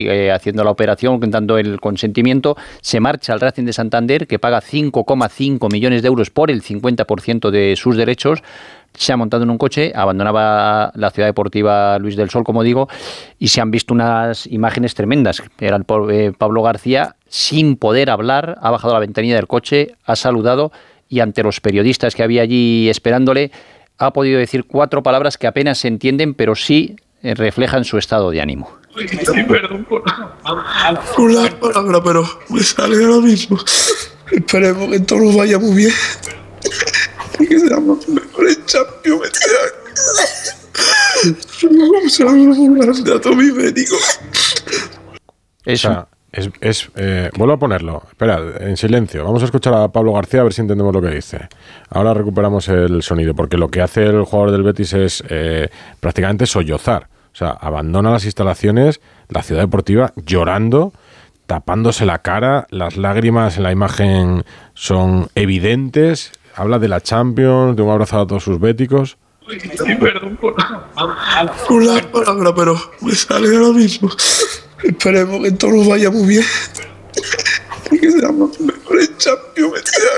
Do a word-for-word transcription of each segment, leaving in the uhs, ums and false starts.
Eh, haciendo la operación, dando el consentimiento, se marcha al Racing de Santander, que paga cinco coma cinco millones de euros por el cincuenta por ciento de sus derechos. Se ha montado en un coche, abandonaba la ciudad deportiva Luis del Sol, como digo, y se han visto unas imágenes tremendas. Era el eh, Pablo García, sin poder hablar, ha bajado la ventanilla del coche, ha saludado y ante los periodistas que había allí esperándole, ha podido decir cuatro palabras que apenas se entienden, pero sí eh, reflejan su estado de ánimo. Sí, perdón por, por la palabra, pero me sale ahora mismo. Esperemos que todo nos vaya muy bien. Y que seamos los mejores Champions este año. Vamos a ver un grande a todos mis médicos. Eso. O sea, es, es, eh, vuelvo a ponerlo. Espera, en silencio. Vamos a escuchar a Pablo García a ver si entendemos lo que dice. Ahora recuperamos el sonido, porque lo que hace el jugador del Betis es eh, prácticamente sollozar. O sea, abandona las instalaciones, la ciudad deportiva, llorando, tapándose la cara, las lágrimas en la imagen son evidentes, habla de la Champions, de un abrazo a todos sus béticos. Sí, perdón por, por la palabra, pero me sale ahora mismo. Esperemos que todo nos vaya muy bien. Y que seamos los mejores Champions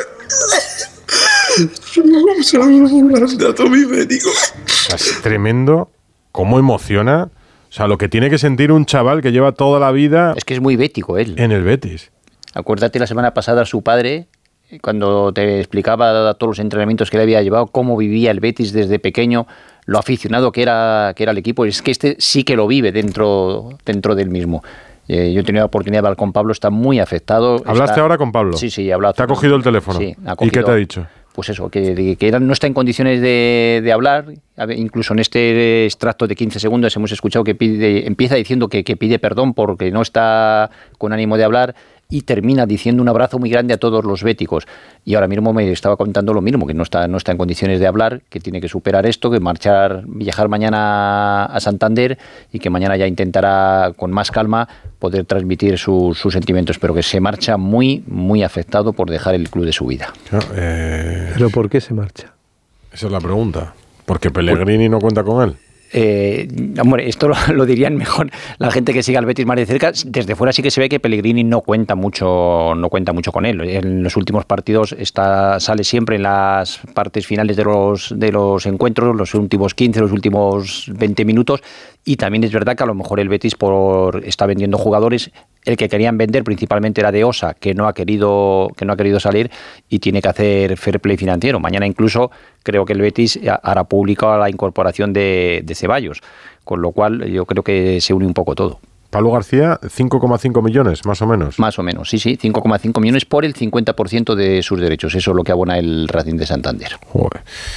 este año. Vamos a ver un grande a todos mis médicos. Es tremendo. ¿Cómo emociona? O sea, lo que tiene que sentir un chaval que lleva toda la vida... Es que es muy bético él. En el Betis. Acuérdate la semana pasada su padre, cuando te explicaba todos los entrenamientos que le había llevado, cómo vivía el Betis desde pequeño, lo aficionado que era, que era el equipo. Es que este sí que lo vive dentro, dentro del mismo. Eh, yo he tenido la oportunidad de hablar con Pablo, está muy afectado. ¿Hablaste está... ahora con Pablo? Sí, sí, he hablado. ¿Te ha cogido el teléfono? Sí, ha cogido... ¿Y qué te ha dicho? Pues eso, que, que no está en condiciones de, de hablar. Incluso en este extracto de quince segundos hemos escuchado que pide, empieza diciendo que, que pide perdón porque no está con ánimo de hablar y termina diciendo un abrazo muy grande a todos los béticos. Y ahora mismo me estaba contando lo mismo, que no está, no está en condiciones de hablar, que tiene que superar esto, que marchar, viajar mañana a Santander y que mañana ya intentará con más calma poder transmitir su, sus sentimientos, pero que se marcha muy, muy afectado por dejar el club de su vida. Claro, eh... ¿Pero por qué se marcha? Esa es la pregunta. ¿Porque Pellegrini no cuenta con él? Eh, hombre, esto lo, lo dirían mejor la gente que sigue al Betis más de cerca. Desde fuera sí que se ve que Pellegrini no cuenta mucho, no cuenta mucho con él. En los últimos partidos está, sale siempre en las partes finales de los, de los encuentros, los últimos quince, los últimos veinte minutos. Y también es verdad que a lo mejor el Betis por está vendiendo jugadores. El que querían vender principalmente era de Osa, que no ha querido que no ha querido salir y tiene que hacer fair play financiero. Mañana incluso creo que el Betis hará pública la incorporación de, de Ceballos, con lo cual yo creo que se une un poco todo. Pablo García, cinco coma cinco millones, más o menos. Más o menos, sí, sí, cinco coma cinco millones por el cincuenta por ciento de sus derechos. Eso es lo que abona el Racing de Santander. Joder.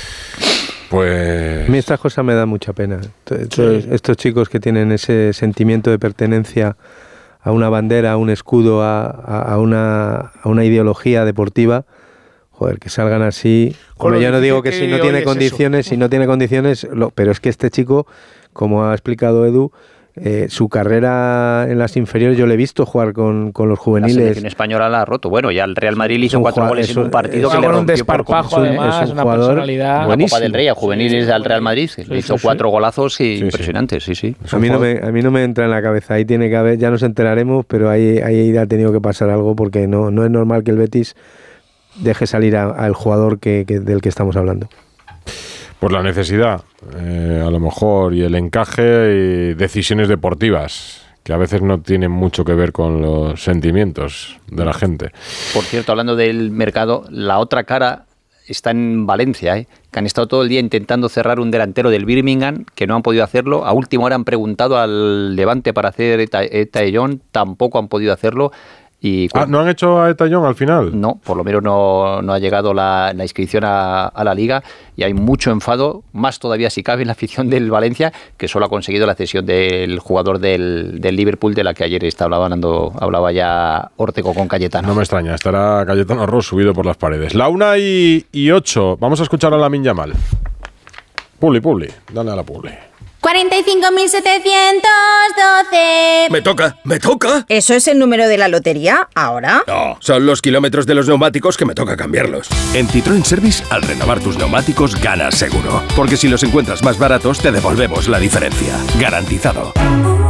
Pues... A mí esta cosa me da mucha pena. Estos, sí. estos chicos que tienen ese sentimiento de pertenencia a una bandera, a un escudo, a, a, una, a una ideología deportiva, joder, que salgan así. Hombre, yo no digo que, que si no tiene condiciones, eso. si no tiene condiciones, lo, pero es que este chico, como ha explicado Edu, eh, su carrera en las inferiores yo le he visto jugar con, con los juveniles. La selección española la ha roto. Bueno, ya el Real Madrid hizo cuatro jugador, goles en un partido que le rompió un desparpajo, por además, es un una personalidad. La Copa del Rey a juveniles sí, al Real Madrid, sí, le hizo sí, cuatro sí. golazos y sí, impresionantes, sí, sí. A mí, no me, a mí no me entra en la cabeza, ahí tiene que haber, ya nos enteraremos, pero ahí, ahí ha tenido que pasar algo porque no, no es normal que el Betis deje salir al jugador que, que, del que estamos hablando. Por la necesidad, eh, a lo mejor, y el encaje y decisiones deportivas, que a veces no tienen mucho que ver con los sentimientos de la gente. Por cierto, hablando del mercado, la otra cara está en Valencia, ¿eh? Que han estado todo el día intentando cerrar un delantero del Birmingham, que no han podido hacerlo. A última hora han preguntado al Levante para hacer Eta, Eta Ellón, tampoco han podido hacerlo. Y ah, ¿no han hecho a Eta Ellón al final? No, por lo menos no, no ha llegado la, la inscripción a, a la Liga y hay mucho enfado, más todavía si cabe en la afición del Valencia, que solo ha conseguido la cesión del jugador del, del Liverpool, de la que ayer estaba hablando, hablaba ya Órteco con Cayetano. No me extraña, estará Cayetano Ross subido por las paredes. La una y, y ocho, vamos a escuchar a Lamine Yamal. Publi, Publi, dale a la Publi. cuarenta y cinco mil setecientos doce. ¡Me toca! ¡Me toca! ¿Eso es el número de la lotería ahora? No, son los kilómetros de los neumáticos que me toca cambiarlos. En Citroën Service, al renovar tus neumáticos, ganas seguro. Porque si los encuentras más baratos, te devolvemos la diferencia. Garantizado.